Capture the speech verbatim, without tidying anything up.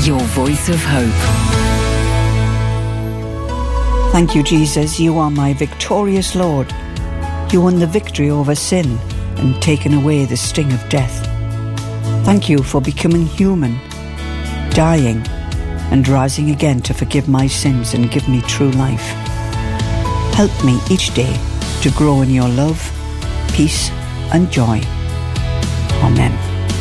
your voice of hope. Thank you, Jesus. You are my victorious Lord. You won the victory over sin and taken away the sting of death. Thank you for becoming human, dying, and rising again to forgive my sins and give me true life. Help me each day to grow in your love, peace, and joy. Amen.